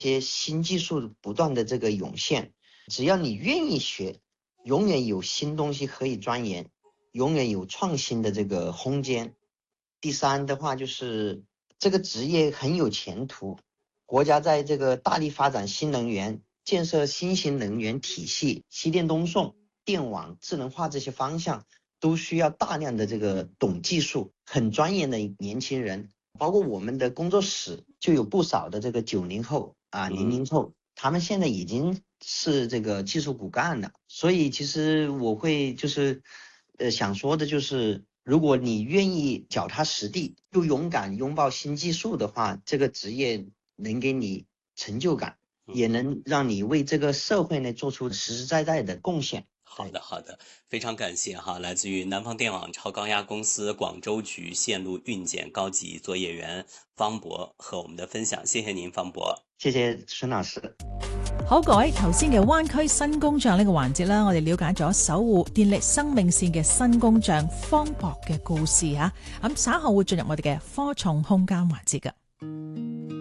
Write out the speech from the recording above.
些新技术不断的这个涌现，只要你愿意学，永远有新东西可以钻研，永远有创新的这个空间。第三的话就是这个职业很有前途，国家在这个大力发展新能源，建设新型能源体系，西电东送、电网、智能化这些方向都需要大量的这个懂技术、很专业的年轻人。包括我们的工作室就有不少的这个90后啊、00后，他们现在已经是这个技术骨干了。所以其实我会就是想说的就是，如果你愿意脚踏实地，又勇敢拥抱新技术的话，这个职业能给你成就感，也能让你为这个社会呢做出实实在在的贡献。 好的，好的，非常感谢哈，来自于南方电网超高压公司广州局线路运检高级作业员方博和我们的分享，谢谢您，方博。 谢谢孙老師。 好，各位，頭先嘅灣區新工匠呢個環節啦，我哋了解咗守護電力生命線嘅新工匠方博嘅故事嚇。咁稍後會進入我哋嘅科創空間環節㗎。